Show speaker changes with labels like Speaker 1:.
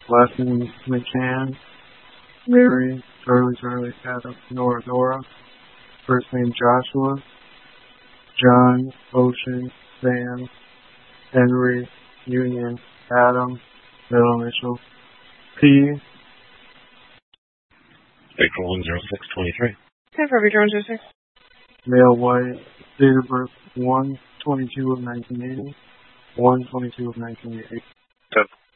Speaker 1: Last name McCann, Mary, Charlie, Adam, Nora. First name Joshua, John, Ocean, Sam, Henry, Union, Adam, middle initial, P.
Speaker 2: April 10623.
Speaker 3: Time for Jones 06.
Speaker 1: Male white, date of birth 1/22 of 1980, 1/22 of 1980.